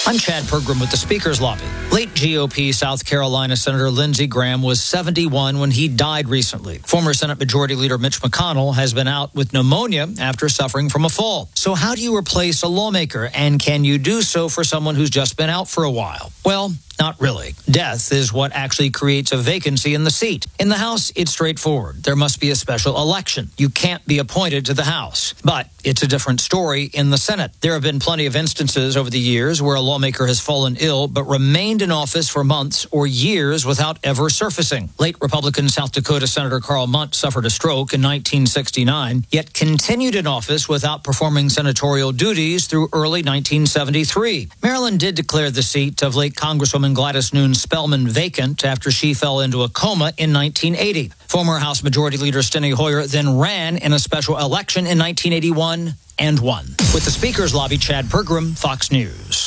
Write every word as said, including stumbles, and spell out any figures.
I'm Chad Pergram with the Speaker's Lobby. Late G O P South Carolina Senator Lindsey Graham was seventy-one when he died recently. Former Senate Majority Leader Mitch McConnell has been out with pneumonia after suffering from a fall. So how do you replace a lawmaker, and can you do so for someone who's just been out for a while? Well, not really. Death is what actually creates a vacancy in the seat. In the House, it's straightforward. There must be a special election. You can't be appointed to the House. But it's a different story in the Senate. There have been plenty of instances over the years where a lawmaker has fallen ill but remained in office for months or years without ever surfacing. Late Republican South Dakota Senator Carl Munt suffered a stroke in nineteen sixty-nine, yet continued in office without performing senatorial duties through early nineteen seventy-three. Maryland did declare the seat of late Congresswoman Gladys Noon Spellman vacant after she fell into a coma in nineteen eighty. Former House Majority Leader Steny Hoyer then ran in a special election in nineteen eighty-one and won. With the Speaker's Lobby, Chad Pergram, Fox News.